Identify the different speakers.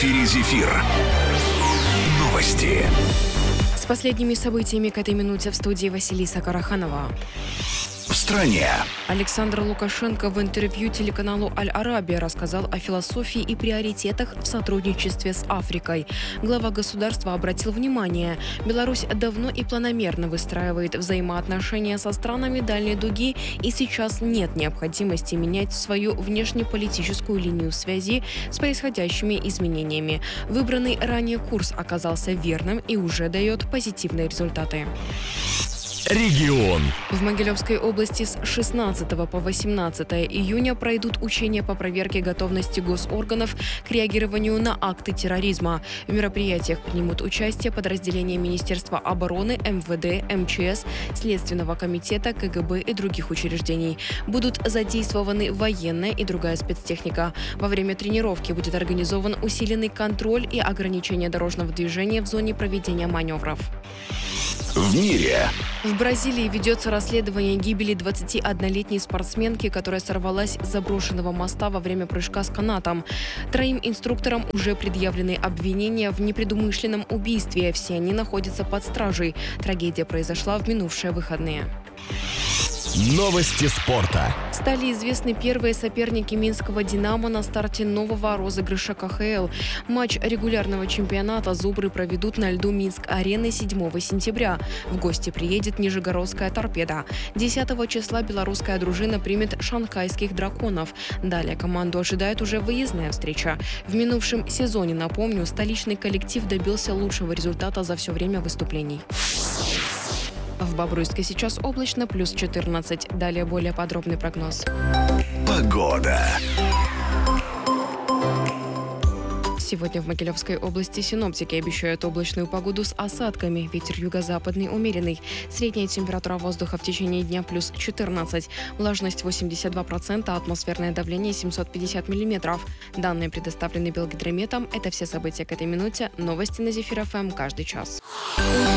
Speaker 1: эфире «Зефир». Новости.
Speaker 2: С последними событиями к этой минуте в студии Василиса Караханова.
Speaker 1: В стране.
Speaker 2: Александр Лукашенко в интервью телеканалу «Аль-Арабия» рассказал о философии и приоритетах в сотрудничестве с Африкой. Глава государства обратил внимание, Беларусь давно и планомерно выстраивает взаимоотношения со странами дальней дуги, и сейчас нет необходимости менять свою внешнеполитическую линию связи с происходящими изменениями. Выбранный ранее курс оказался верным и уже дает позитивные результаты.
Speaker 3: Регион.
Speaker 2: В Могилевской области с 16 по 18 июня пройдут учения по проверке готовности госорганов к реагированию на акты терроризма. В мероприятиях примут участие подразделения Министерства обороны, МВД, МЧС, Следственного комитета, КГБ и других учреждений. Будут задействованы военная и другая спецтехника. Во время тренировки будет организован усиленный контроль и ограничение дорожного движения в зоне проведения маневров.
Speaker 1: В мире.
Speaker 2: В Бразилии ведется расследование гибели 21-летней спортсменки, которая сорвалась с заброшенного моста во время прыжка с канатом. 3 инструкторам уже предъявлены обвинения в непредумышленном убийстве. Все они находятся под стражей. Трагедия произошла в минувшие выходные.
Speaker 3: Новости спорта.
Speaker 2: Стали известны первые соперники минского «Динамо» на старте нового розыгрыша КХЛ. Матч регулярного чемпионата «Зубры» проведут на льду Минск-арены 7 сентября. В гости приедет нижегородская «Торпеда». 10 числа белорусская дружина примет шанхайских «Драконов». Далее команду ожидает уже выездная встреча. В минувшем сезоне, напомню, столичный коллектив добился лучшего результата за все время выступлений. В Бобруйске сейчас облачно, плюс 14. Далее более подробный прогноз.
Speaker 1: Погода.
Speaker 2: Сегодня в Могилевской области синоптики обещают облачную погоду с осадками. Ветер юго-западный умеренный. Средняя температура воздуха в течение дня плюс 14. Влажность 82%, атмосферное давление 750 миллиметров. Данные предоставлены Белгидрометом. Это все события к этой минуте. Новости на Зефир ФМ каждый час.